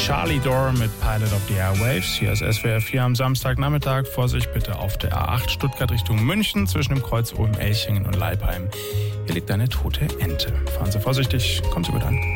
Charlie Door mit Pilot of the Airwaves. Hier ist SWR 4 am Samstagnachmittag. Vorsicht bitte auf der A8 Stuttgart Richtung München zwischen dem Kreuz Ulm-Elchingen und Leipheim. Hier liegt eine tote Ente. Fahren Sie vorsichtig, kommen Sie gut an.